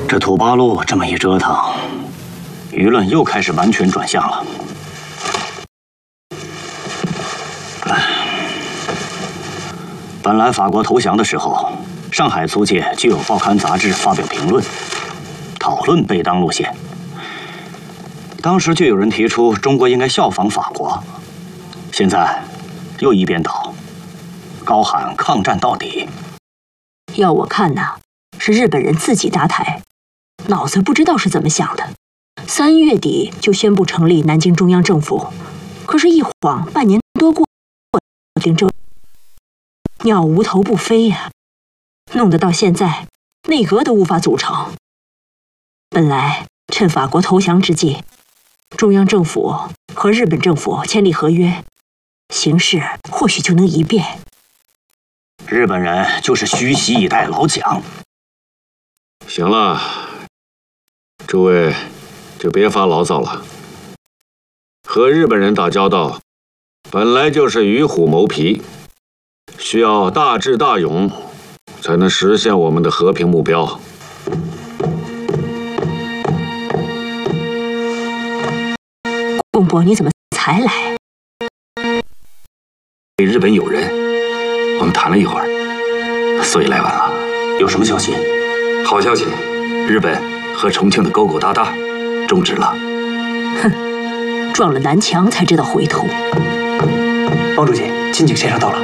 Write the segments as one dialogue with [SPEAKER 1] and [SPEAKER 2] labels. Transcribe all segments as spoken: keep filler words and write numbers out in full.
[SPEAKER 1] 这土八路这么一折腾，舆论又开始完全转向了。本来法国投降的时候，上海租界就有报刊杂志发表评论，讨论贝当路线。当时就有人提出中国应该效仿法国，现在又一边倒，高喊抗战到底。
[SPEAKER 2] 要我看呐，是日本人自己搭台，脑子不知道是怎么想的。三月底就宣布成立南京中央政府，可是，一晃半年多过，定这鸟无头不飞呀、啊，弄得到现在内阁都无法组成。本来趁法国投降之际，中央政府和日本政府签立合约，形势或许就能一变。
[SPEAKER 1] 日本人就是虚席以待老蒋。
[SPEAKER 3] 行了，诸位就别发牢骚了。和日本人打交道，本来就是与虎谋皮，需要大智大勇，才能实现我们的和平目标。
[SPEAKER 2] 公伯，你怎么才来？
[SPEAKER 4] 日本友人，我们谈了一会儿，所以来晚了。
[SPEAKER 1] 有什么消息？
[SPEAKER 4] 好消息，日本和重庆的勾勾搭搭终止了。
[SPEAKER 2] 哼，撞了南墙才知道回头。
[SPEAKER 5] 帮主席，金井先生到了。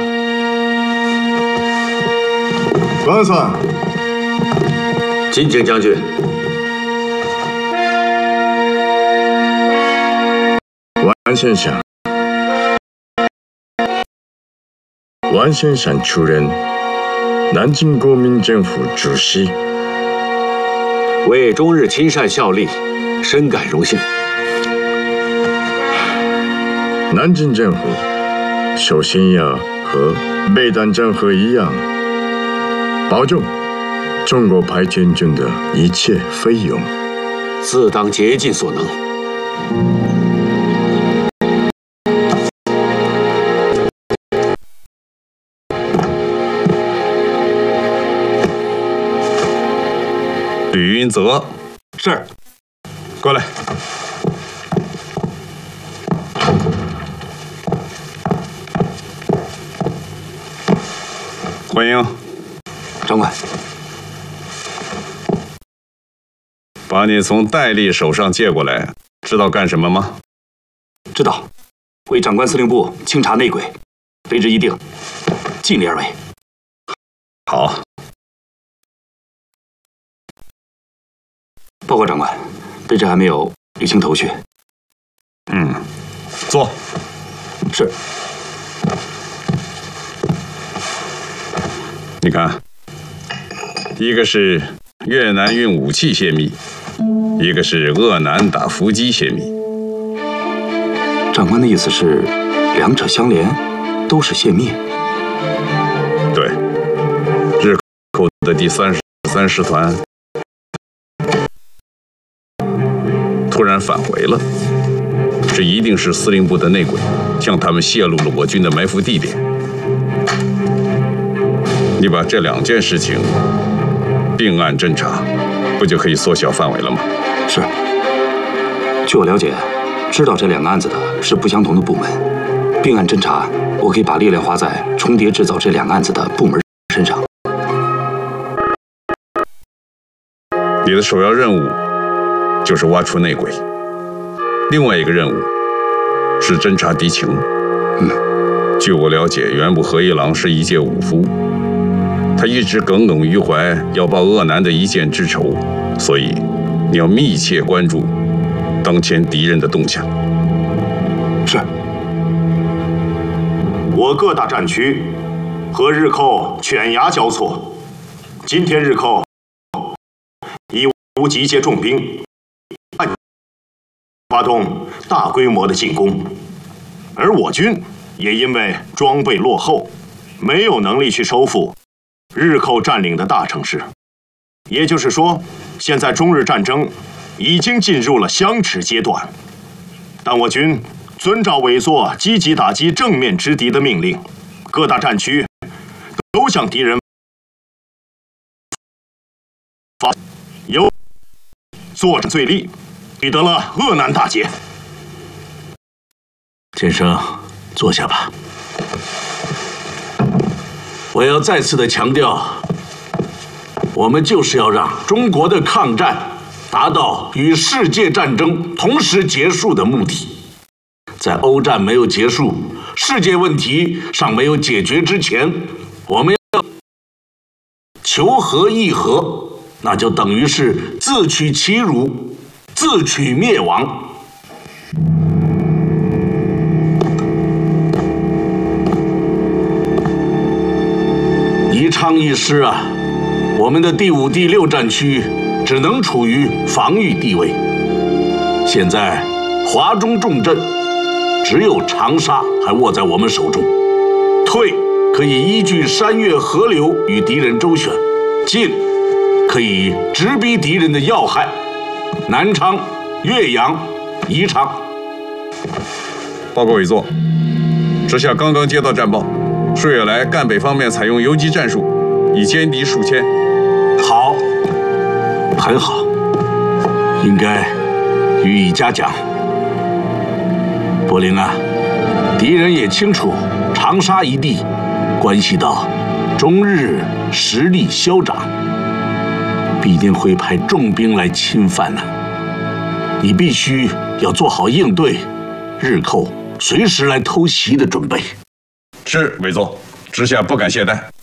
[SPEAKER 6] 关三，
[SPEAKER 3] 金井将军。
[SPEAKER 6] 王先生，王先生出任南京国民政府主席，
[SPEAKER 3] 为中日亲善效力，深感荣幸。
[SPEAKER 6] 南京政府首先要和北丹政府一样，保证中国派遣军的一切费用，
[SPEAKER 3] 自当竭尽所能。
[SPEAKER 7] 吕云泽，
[SPEAKER 4] 是。
[SPEAKER 7] 过来。欢迎。
[SPEAKER 4] 长官，
[SPEAKER 7] 把你从戴笠手上借过来，知道干什么吗？
[SPEAKER 4] 知道，为长官司令部清查内鬼，为之一定，尽力而为。
[SPEAKER 7] 好。
[SPEAKER 4] 报告长官，卑职还没有理清头绪。
[SPEAKER 7] 嗯，坐。
[SPEAKER 4] 是。
[SPEAKER 7] 你看，一个是越南运武器泄密，一个是鄂南打伏击泄密。
[SPEAKER 4] 长官的意思是，两者相连，都是泄密。
[SPEAKER 7] 对，日寇的第三十三师团突然返回了，这一定是司令部的内鬼向他们泄露了我军的埋伏地点。你把这两件事情并案侦查，不就可以缩小范围了吗？
[SPEAKER 4] 是。据我了解，知道这两个案子的是不相同的部门，并案侦查，我可以把力量花在重叠制造这两个案子的部门身上。
[SPEAKER 7] 你的首要任务就是挖出内鬼，另外一个任务是侦察敌情。
[SPEAKER 4] 嗯，
[SPEAKER 7] 据我了解，原部和一郎是一介武夫，他一直耿耿于怀要报鄂南的一箭之仇，所以你要密切关注当前敌人的动向。
[SPEAKER 8] 是。我各大战区和日寇犬牙交错，今天日寇已无集结重兵，发动大规模的进攻，而我军也因为装备落后，没有能力去收复日寇占领的大城市。也就是说，现在中日战争已经进入了相持阶段。但我军遵照委座积极打击正面之敌的命令，各大战区都向敌人发有作战最利，取得了鄂南大捷。
[SPEAKER 9] 先生，坐下吧。我要再次的强调，我们就是要让中国的抗战达到与世界战争同时结束的目的。在欧战没有结束，世界问题尚没有解决之前，我们要求和议和，那就等于是自取其辱，自取灭亡。宜昌一师啊，我们的第五、第六战区只能处于防御地位。现在华中重镇，只有长沙还握在我们手中。退可以依据山岳河流与敌人周旋，进可以直逼敌人的要害。南昌、岳阳、宜昌。
[SPEAKER 7] 报告委座，直下刚刚接到战报，数月来赣北方面采用游击战术，已歼敌数千。
[SPEAKER 9] 好，很好，应该予以嘉奖。柏林啊，敌人也清楚长沙一地关系到中日实力消长，必定会派重兵来侵犯呢、啊。你必须要做好应对日寇随时来偷袭的准备。
[SPEAKER 7] 是，委座，直下不敢懈怠。